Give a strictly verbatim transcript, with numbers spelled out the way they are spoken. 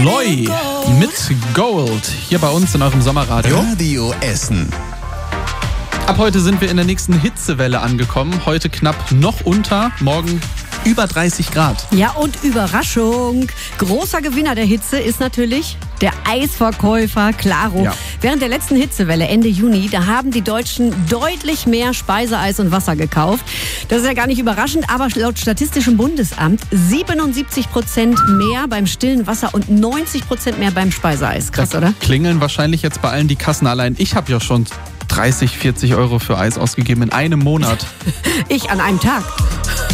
Neu mit Gold hier bei uns in eurem Sommerradio. Radio Essen. Ab heute sind wir in der nächsten Hitzewelle angekommen. Heute knapp noch unter, morgen über dreißig Grad. Ja, und Überraschung. Großer Gewinner der Hitze ist natürlich der Eisverkäufer Claro. Ja. Während der letzten Hitzewelle Ende Juni, da haben die Deutschen deutlich mehr Speiseeis und Wasser gekauft. Das ist ja gar nicht überraschend, aber laut Statistischem Bundesamt siebenundsiebzig Prozent mehr beim stillen Wasser und neunzig Prozent mehr beim Speiseeis. Krass, Da oder? Klingeln wahrscheinlich jetzt bei allen die Kassen. Allein ich habe ja schon dreißig, vierzig Euro für Eis ausgegeben in einem Monat. Ich an einem Tag.